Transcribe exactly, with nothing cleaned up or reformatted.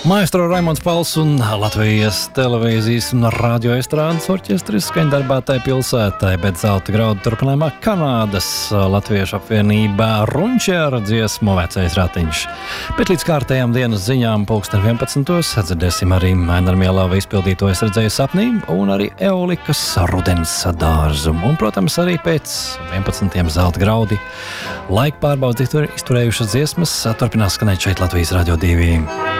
Maestro Raimonds Pauls un Latvijas televīzijas un radio estrādes orķestris skaņdarbātai pilsētai, bet zelta graudu turpinājumā Kanādas Latviešu apvienībā Runči ar dziesmu Vecais ratiņš. Bet līdz kārtējām dienas ziņām pulksten vienpadsmitos dzirdēsim arī Aināra Mielāva izpildīto Es redzēju sapnī un arī Eolikas rudens dārzu. Un, protams, arī pēc vienpadsmitiem zelta graudi laika pārbaudas izturējušas dziesmas turpinās skanēt šeit Latvijas Radio divi.